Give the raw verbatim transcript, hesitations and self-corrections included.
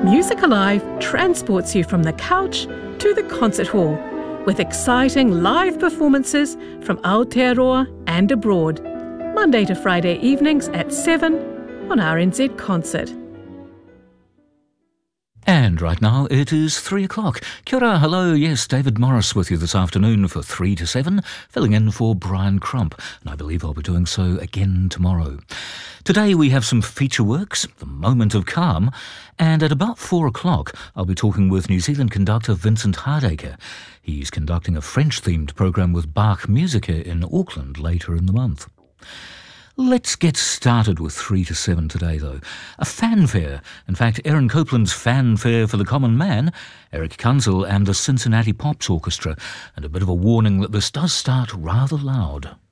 Music Alive transports you from the couch to the concert hall with exciting live performances from Aotearoa and abroad, Monday to Friday evenings at seven on R N Z Concert. And right now it is three o'clock. Kia ora, hello, yes, David Morris with you this afternoon for three to seven, filling in for Brian Crump, and I believe I'll be doing so again tomorrow. Today we have some feature works, The Moment of Calm, and at about four o'clock I'll be talking with New Zealand conductor Vincent Hardacre. He's conducting a French-themed program with Bach Musica in Auckland later in the month. Let's get started with three to seven today, though. A fanfare. In fact, Erin Copeland's Fanfare for the Common Man, Eric Kunzel and the Cincinnati Pops Orchestra, and a bit of a warning that this does start rather loud.